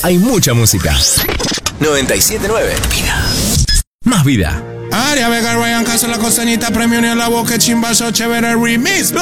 hay mucha música. 97.9. Vida. Más vida. Aria Vega, Ryan Castro, La Costanita, Premio Ni a la Boca, Chimbazo, Chévere Remix.